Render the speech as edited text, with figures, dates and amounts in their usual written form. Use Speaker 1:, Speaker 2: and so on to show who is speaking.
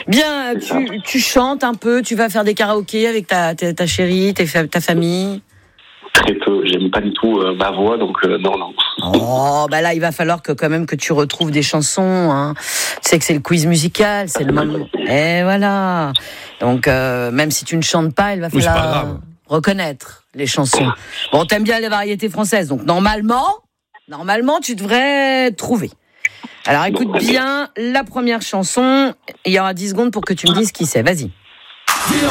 Speaker 1: Bien, tu chantes un peu, tu vas faire des karaokés avec ta chérie, ta famille?
Speaker 2: Très peu, j'aime pas du tout ma voix, donc non.
Speaker 1: Oh, bah là, il va falloir que quand même que tu retrouves des chansons. Hein. Tu sais que c'est le quiz musical, c'est le moment. Et voilà. Donc, même si tu ne chantes pas, il va falloir reconnaître les chansons. Bon, t'aimes bien les variétés françaises, donc normalement, tu devrais trouver. Alors, écoute bien la première chanson. Il y aura 10 secondes pour que tu me dises qui c'est. Vas-y.